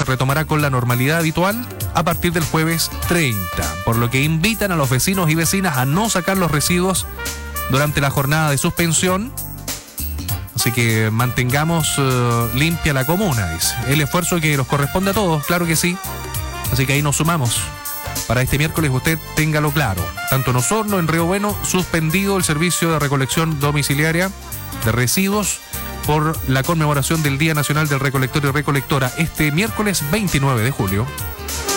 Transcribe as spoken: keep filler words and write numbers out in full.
retomará con la normalidad habitual a partir del jueves treinta, por lo que invitan a los vecinos y vecinas a no sacar los residuos durante la jornada de suspensión. Así que mantengamos uh, limpia la comuna, dice. El esfuerzo que nos corresponde a todos, claro que sí. Así que ahí nos sumamos. Para este miércoles usted téngalo claro. Tanto en Osorno, en Río Bueno, suspendido el servicio de recolección domiciliaria de residuos por la conmemoración del Día Nacional del Recolector y Recolectora este miércoles veintinueve de julio.